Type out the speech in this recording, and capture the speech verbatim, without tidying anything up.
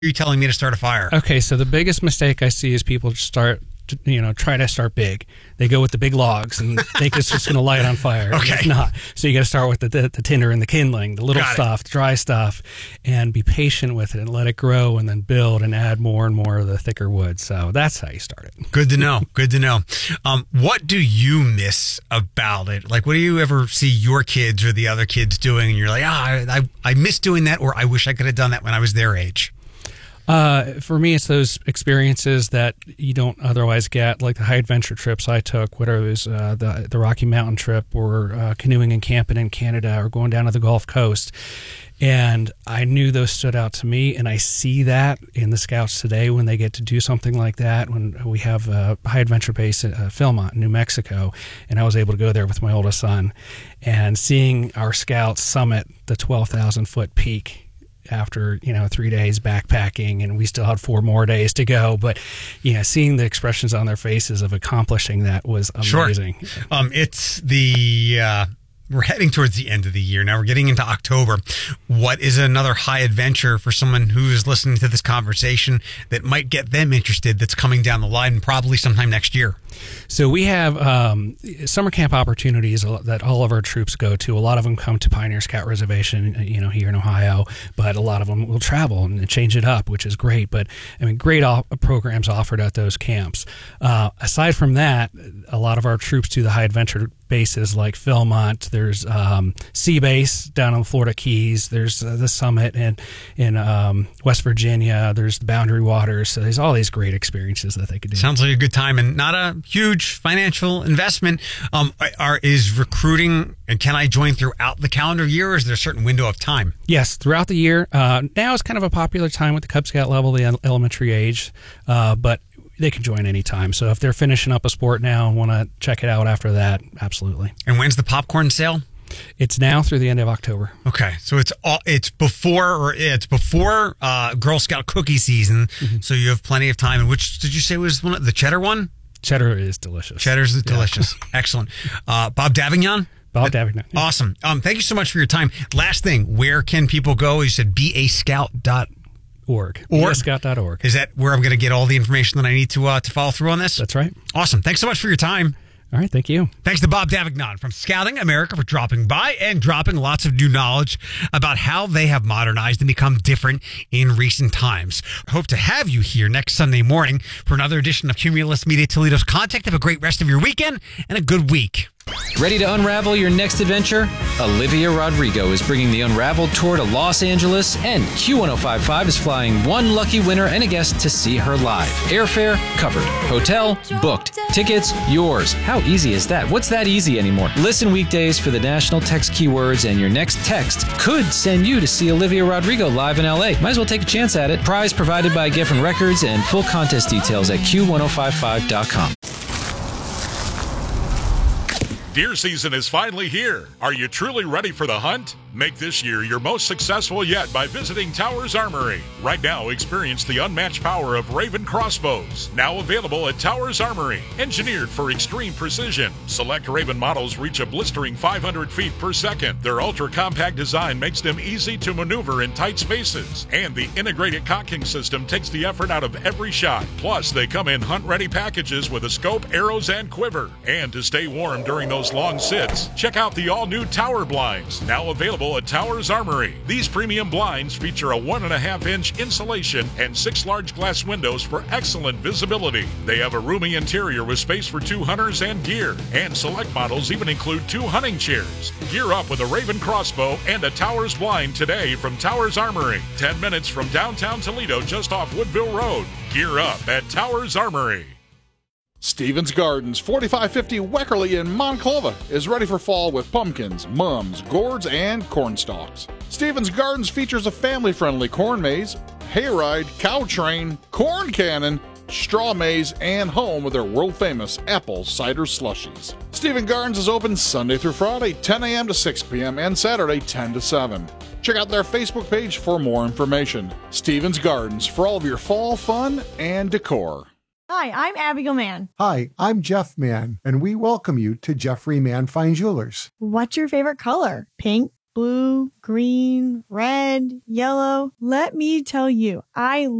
you telling me to start a fire? Okay, so the biggest mistake I see is people start, to, you know, try to start big. They go with the big logs and think it's just going to light on fire. Okay. It's not. So you got to start with the, the, the tinder and the kindling, the little Got it. stuff, the dry stuff, and be patient with it and let it grow and then build and add more and more of the thicker wood. So that's how you start it. Good to know. Good to know. Um, what do you miss about it? Like, what do you ever see your kids or the other kids doing and you're like, ah, I, I, I miss doing that, or I wish I could have done that when I was their age? Uh, for me, it's those experiences that you don't otherwise get, like the high adventure trips I took, whether it was uh, the the Rocky Mountain trip or uh, canoeing and camping in Canada or going down to the Gulf Coast. And I knew those stood out to me, and I see that in the Scouts today when they get to do something like that. When we have a high adventure base at uh, Philmont, New Mexico, and I was able to go there with my oldest son, and seeing our Scouts summit the twelve thousand foot peak after, you know, three days backpacking, and we still had four more days to go. But, you know, seeing the expressions on their faces of accomplishing that was amazing. Sure. Um, it's the, uh, we're heading towards the end of the year. Now we're getting into October. What is another high adventure for someone who is listening to this conversation that might get them interested that's coming down the line probably sometime next year? So we have um, summer camp opportunities that all of our troops go to. A lot of them come to Pioneer Scout Reservation, you know, here in Ohio, but a lot of them will travel and change it up, which is great. But I mean, great op- programs offered at those camps. Uh, aside from that, a lot of our troops do the high adventure bases like Philmont. There's um, Sea Base down on the Florida Keys. There's uh, the Summit in in um, West Virginia. There's the Boundary Waters. So there's all these great experiences that they could do. Sounds like a good time, and not a huge financial investment. Um, are is recruiting, and can I join throughout the calendar year, or is there a certain window of time? Yes, throughout the year. Uh, now is kind of a popular time with the Cub Scout level, the elementary age, uh, but they can join anytime. So if they're finishing up a sport now and want to check it out after that, absolutely. And when's the popcorn sale? It's now through the end of October. Okay, so it's all it's before or it's before uh, Girl Scout cookie season, mm-hmm. So you have plenty of time. And which did you say was one of, the cheddar one? Cheddar is delicious. Cheddar's is delicious. Yeah. Excellent. Uh, Bob Davignon? Bob Davignon. Yeah. Awesome. Um, thank you so much for your time. Last thing, where can people go? You said b a scout dot org. b a scout dot org. Is that where I'm going to get all the information that I need to uh, to follow through on this? That's right. Awesome. Thanks so much for your time. All right, thank you. Thanks to Bob Davignon from Scouting America for dropping by and dropping lots of new knowledge about how they have modernized and become different in recent times. I hope to have you here next Sunday morning for another edition of Cumulus Media Toledo's Contact. Have a great rest of your weekend and a good week. Ready to unravel your next adventure? Olivia Rodrigo is bringing the Unraveled Tour to Los Angeles, and Q ten fifty-five is flying one lucky winner and a guest to see her live. Airfare covered. Hotel booked. Tickets yours. How easy is that? What's that easy anymore? Listen weekdays for the national text keywords, and your next text could send you to see Olivia Rodrigo live in L A. Might as well take a chance at it. Prize provided by Geffen Records, and full contest details at Q ten fifty-five dot com. Deer season is finally here. Are you truly ready for the hunt? Make this year your most successful yet by visiting Towers Armory. Right now, experience the unmatched power of Raven crossbows. Now available at Towers Armory. Engineered for extreme precision. Select Raven models reach a blistering five hundred feet per second. Their ultra-compact design makes them easy to maneuver in tight spaces. And the integrated cocking system takes the effort out of every shot. Plus, they come in hunt-ready packages with a scope, arrows, and quiver. And to stay warm during those long sits, check out the all-new Tower blinds. Now available at Towers Armory. These premium blinds feature a one and a half inch insulation and six large glass windows for excellent visibility. They have a roomy interior with space for two hunters and gear. And select models even include two hunting chairs. Gear up with a Raven crossbow and a Towers blind today from Towers Armory. ten minutes from downtown Toledo, just off Woodville Road. Gear up at Towers Armory. Stevens Gardens, forty-five fifty Weckerly in Monclova, is ready for fall with pumpkins, mums, gourds, and corn stalks. Stevens Gardens features a family-friendly corn maze, hayride, cow train, corn cannon, straw maze, and home with their world-famous apple cider slushies. Stevens Gardens is open Sunday through Friday, ten a.m. to six p.m., and Saturday, ten to seven. Check out their Facebook page for more information. Stevens Gardens, for all of your fall fun and decor. Hi, I'm Abigail Mann. Hi, I'm Jeff Mann, and we welcome you to Jeffrey Mann Fine Jewelers. What's your favorite color? Pink, blue, green, red, yellow. Let me tell you, I